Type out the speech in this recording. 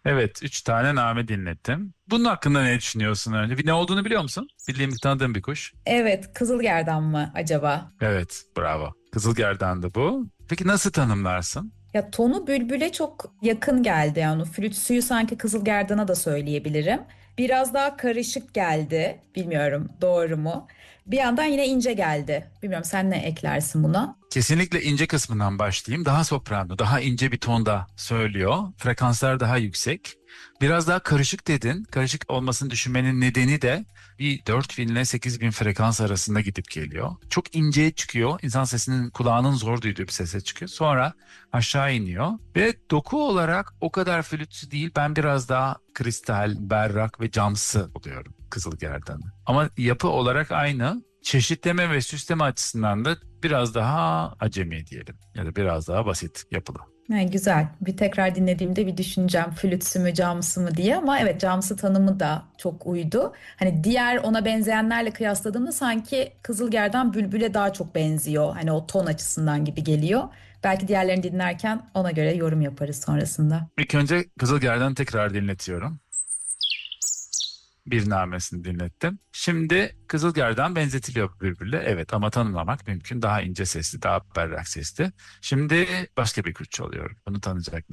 Evet, 3 tane name dinlettim. Bunun hakkında ne düşünüyorsun önce? Ne olduğunu biliyor musun? Bildiğim, tanıdığım bir kuş. Evet, Kızılgerdan mı acaba? Evet, bravo. Kızılgerdan'dı bu. Peki nasıl tanımlarsın? Ya tonu bülbüle çok yakın geldi, yani flüt suyu sanki Kızılgerdan'a da söyleyebilirim. Biraz daha karışık geldi. Bilmiyorum doğru mu? Bir yandan yine ince geldi. Bilmiyorum, sen ne eklersin buna? Kesinlikle ince kısmından başlayayım. Daha soprano, daha ince bir tonda söylüyor. Frekanslar daha yüksek. Biraz daha karışık dedin. Karışık olmasını düşünmenin nedeni de bir 4.000 ile 8.000 frekans arasında gidip geliyor. Çok inceye çıkıyor. İnsan sesinin kulağının zor duyduğu bir sese çıkıyor. Sonra aşağı iniyor. Ve doku olarak o kadar flütsü değil. Ben biraz daha kristal, berrak ve camsı oluyorum Kızılgerdan'ı. Ama yapı olarak aynı. Çeşitleme ve süsleme açısından da biraz daha acemi diyelim ya da biraz daha basit yapılı. Güzel. Bir tekrar dinlediğimde bir düşüneceğim flütsü mü camsı mı diye, ama evet, camsı tanımı da çok uydu. Hani diğer ona benzeyenlerle kıyasladığımda sanki Kızılgerdan bülbüle daha çok benziyor. Hani o ton açısından gibi geliyor. Belki diğerlerini dinlerken ona göre yorum yaparız sonrasında. İlk önce Kızılgerdan'ı tekrar dinletiyorum. Bir namesini dinlettim. Şimdi Kızılgerdan benzetiliyor birbirine. Evet, ama tanımlamak mümkün. Daha ince sesli, daha berrak sesli. Şimdi başka bir kuş çalıyorum. Bunu tanıyacak